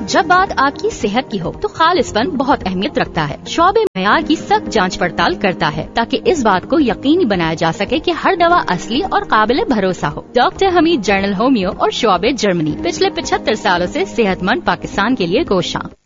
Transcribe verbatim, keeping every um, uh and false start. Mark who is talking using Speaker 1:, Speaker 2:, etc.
Speaker 1: जब बात आपकी सेहत की हो तो खालिसपन बहुत अहमियत रखता है। शोबे मेयार की सख्त जांच पड़ताल करता है ताकि इस बात को यकीनी बनाया जा सके कि हर दवा असली और काबिल भरोसा हो। डॉक्टर हमीद, जर्नल होमियो और शोबे जर्मनी, पिछले पचहत्तर सालों से सेहतमंद पाकिस्तान के लिए कोशां।